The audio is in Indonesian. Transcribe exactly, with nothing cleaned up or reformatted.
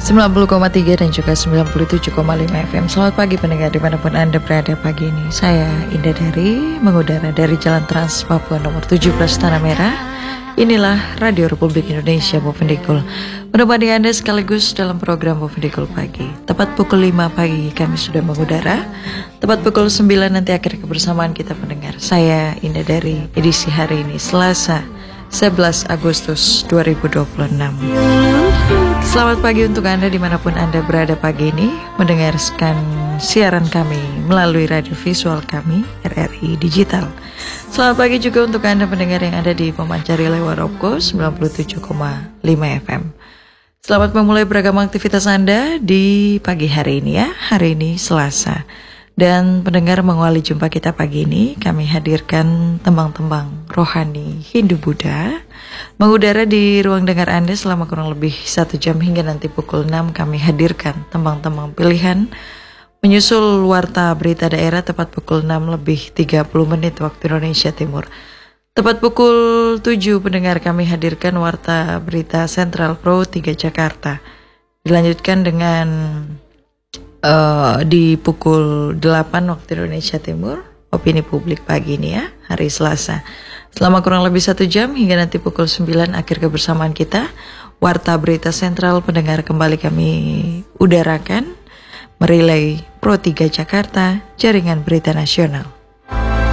sembilan puluh koma tiga dan juga sembilan puluh tujuh koma lima F M. Selamat pagi pendengar dimanapun Anda berada pagi ini. Saya Indah Dari, mengudara dari Jalan Trans Papua nomor tujuh belas Tanah Merah. Inilah Radio Republik Indonesia Bovendikul, menemani Anda sekaligus dalam program Bovendikul Pagi. Tepat pukul lima pagi kami sudah mengudara. Tepat pukul sembilan nanti akhir kebersamaan kita pendengar. Saya Indah Dari, edisi hari ini Selasa sebelas Agustus dua ribu dua puluh enam. Selamat pagi untuk Anda dimanapun Anda berada pagi ini, mendengarkan siaran kami melalui radio visual kami R R I Digital. Selamat pagi juga untuk Anda pendengar yang ada di pemancar lewat Robco sembilan puluh tujuh koma lima F M. Selamat memulai beragam aktivitas Anda di pagi hari ini ya, hari ini Selasa. Dan pendengar, mengawali jumpa kita pagi ini, kami hadirkan tembang-tembang rohani Hindu-Buddha mengudara di ruang dengar Anda selama kurang lebih satu jam hingga nanti pukul enam. Kami hadirkan tembang-tembang pilihan menyusul warta berita daerah tepat pukul enam lebih tiga puluh menit waktu Indonesia Timur. Tepat pukul tujuh pendengar, kami hadirkan warta berita Sentral Pro tiga Jakarta. Dilanjutkan dengan Uh, di pukul delapan waktu Indonesia Timur, opini publik pagi ini ya, hari Selasa. Selama kurang lebih satu jam hingga nanti pukul sembilan akhir kebersamaan kita, warta berita sentral pendengar kembali kami udarakan, merelay Pro tiga Jakarta, jaringan berita nasional.